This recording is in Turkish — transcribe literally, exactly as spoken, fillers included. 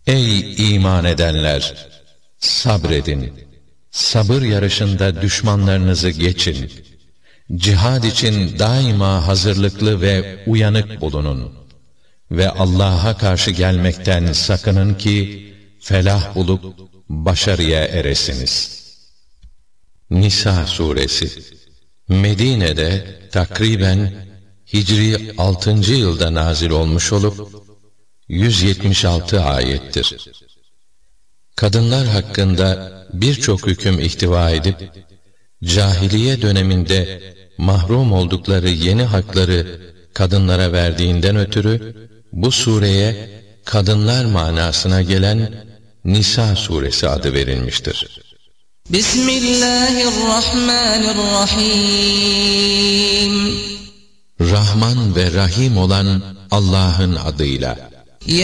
Ey iman edenler! Sabredin. Sabır yarışında düşmanlarınızı geçin. Cihad için daima hazırlıklı ve uyanık bulunun. Ve Allah'a karşı gelmekten sakının ki, felah bulup başarıya eresiniz. Nisa suresi Medine'de takriben Hicri altıncı yılda nazil olmuş olup yüz yetmiş altı ayettir. Kadınlar hakkında birçok hüküm ihtiva edip, cahiliye döneminde mahrum oldukları yeni hakları kadınlara verdiğinden ötürü, bu sureye kadınlar manasına gelen Nisa suresi adı verilmiştir. Bismillahirrahmanirrahim. Rahman ve Rahim olan Allah'ın adıyla.